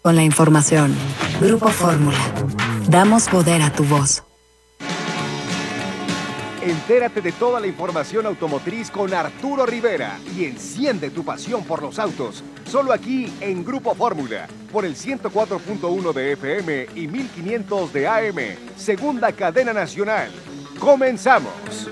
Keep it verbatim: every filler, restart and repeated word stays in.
con la información. Grupo Fórmula. Damos poder a tu voz. Entérate de toda la información automotriz con Arturo Rivera y enciende tu pasión por los autos. Solo aquí en Grupo Fórmula, por el ciento cuatro punto uno de F M y mil quinientos de A M, segunda cadena nacional. ¡Comenzamos!